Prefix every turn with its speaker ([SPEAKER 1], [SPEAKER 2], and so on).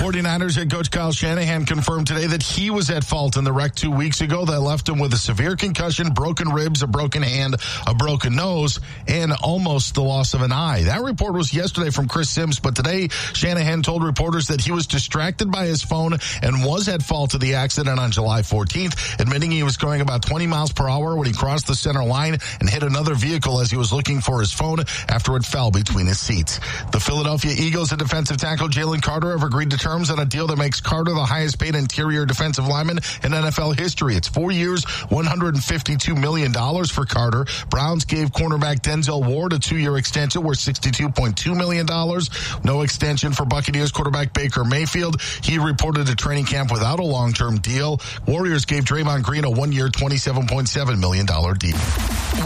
[SPEAKER 1] 49ers head coach Kyle Shanahan confirmed today that he was at fault in the wreck 2 weeks ago that left him with a severe concussion, broken ribs, a broken hand, a broken nose, and almost the loss of an eye. That report was yesterday from Chris Sims, but today Shanahan told reporters that he was distracted by his phone and was at fault of the accident on July 14th, admitting he was going about 20 miles per hour when he crossed the center line and hit another vehicle as he was looking for his phone after it fell between his seats. The Philadelphia Eagles and defensive tackle Jalen Carter have agreed to terms on a deal that makes Carter the highest paid interior defensive lineman in NFL history. It's 4 years, $152 million for Carter. Browns gave cornerback Denzel Ward a 2-year extension worth $62.2 million. No extension for Buccaneers quarterback Baker Mayfield. He reported to training camp without a long-term deal. Warriors gave Draymond Green a 1-year, $27.7 million deal.